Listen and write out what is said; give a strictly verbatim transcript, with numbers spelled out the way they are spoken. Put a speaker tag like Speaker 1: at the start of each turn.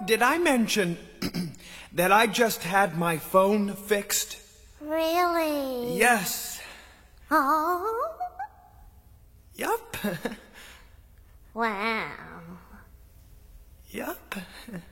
Speaker 1: did I mention that I just had my phone fixed?
Speaker 2: Really?
Speaker 1: Yes.
Speaker 2: Oh?
Speaker 1: Yup.
Speaker 2: Wow.
Speaker 1: Yup.